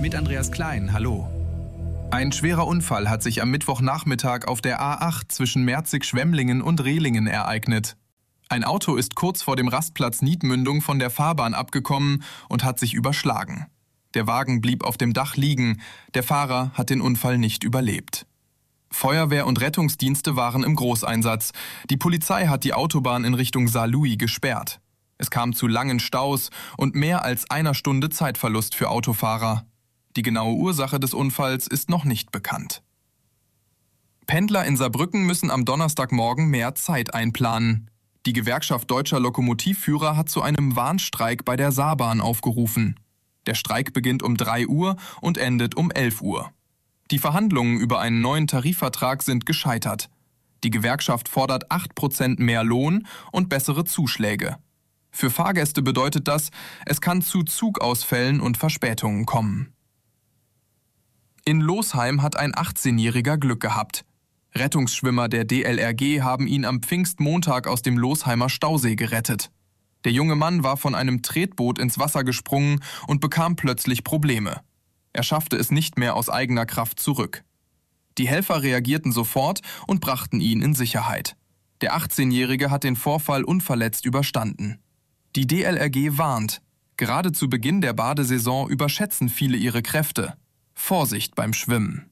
mit Andreas Klein. Hallo. Ein schwerer Unfall hat sich am Mittwochnachmittag auf der A8 zwischen Merzig-Schwemmlingen und Rehlingen ereignet. Ein Auto ist kurz vor dem Rastplatz Niedmündung von der Fahrbahn abgekommen und hat sich überschlagen. Der Wagen blieb auf dem Dach liegen, der Fahrer hat den Unfall nicht überlebt. Feuerwehr und Rettungsdienste waren im Großeinsatz. Die Polizei hat die Autobahn in Richtung Saarlouis gesperrt. Es kam zu langen Staus und mehr als einer Stunde Zeitverlust für Autofahrer. Die genaue Ursache des Unfalls ist noch nicht bekannt. Pendler in Saarbrücken müssen am Donnerstagmorgen mehr Zeit einplanen. Die Gewerkschaft Deutscher Lokomotivführer hat zu einem Warnstreik bei der Saarbahn aufgerufen. Der Streik beginnt um 3 Uhr und endet um 11 Uhr. Die Verhandlungen über einen neuen Tarifvertrag sind gescheitert. Die Gewerkschaft fordert 8% mehr Lohn und bessere Zuschläge. Für Fahrgäste bedeutet das, es kann zu Zugausfällen und Verspätungen kommen. In Losheim hat ein 18-Jähriger Glück gehabt. Rettungsschwimmer der DLRG haben ihn am Pfingstmontag aus dem Losheimer Stausee gerettet. Der junge Mann war von einem Tretboot ins Wasser gesprungen und bekam plötzlich Probleme. Er schaffte es nicht mehr aus eigener Kraft zurück. Die Helfer reagierten sofort und brachten ihn in Sicherheit. Der 18-Jährige hat den Vorfall unverletzt überstanden. Die DLRG warnt, gerade zu Beginn der Badesaison überschätzen viele ihre Kräfte. Vorsicht beim Schwimmen.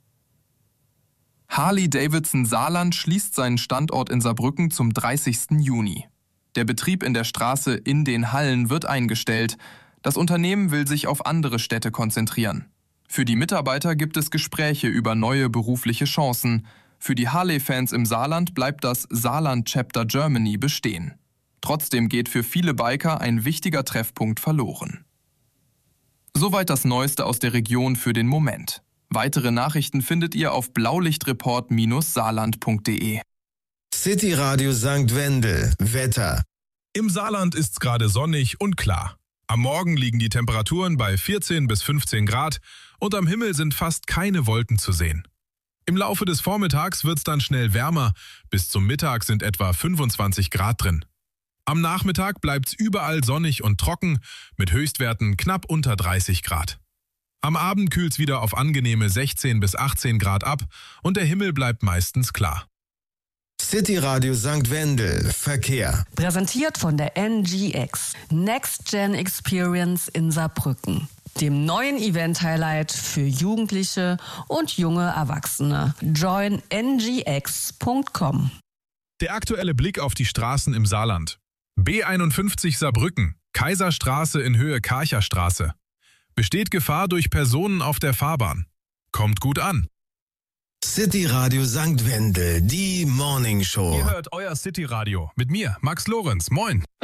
Harley-Davidson Saarland schließt seinen Standort in Saarbrücken zum 30. Juni. Der Betrieb in der Straße In den Hallen wird eingestellt. Das Unternehmen will sich auf andere Städte konzentrieren. Für die Mitarbeiter gibt es Gespräche über neue berufliche Chancen. Für die Harley-Fans im Saarland bleibt das Saarland Chapter Germany bestehen. Trotzdem geht für viele Biker ein wichtiger Treffpunkt verloren. Soweit das Neueste aus der Region für den Moment. Weitere Nachrichten findet ihr auf blaulichtreport-saarland.de. City Radio St. Wendel. Wetter. Im Saarland ist's gerade sonnig und klar. Am Morgen liegen die Temperaturen bei 14 bis 15 Grad und am Himmel sind fast keine Wolken zu sehen. Im Laufe des Vormittags wird's dann schnell wärmer. Bis zum Mittag sind etwa 25 Grad drin. Am Nachmittag bleibt's überall sonnig und trocken mit Höchstwerten knapp unter 30 Grad. Am Abend kühlt's wieder auf angenehme 16 bis 18 Grad ab und der Himmel bleibt meistens klar. City Radio St. Wendel. Verkehr. Präsentiert von der NGX. Next Gen Experience in Saarbrücken. Dem neuen Event-Highlight für Jugendliche und junge Erwachsene. Join ngx.com. Der aktuelle Blick auf die Straßen im Saarland. B51 Saarbrücken, Kaiserstraße in Höhe Karcherstraße. Besteht Gefahr durch Personen auf der Fahrbahn. Kommt gut an. City Radio St. Wendel, die Morning Show. Ihr hört euer City Radio mit mir, Max Lorenz. Moin.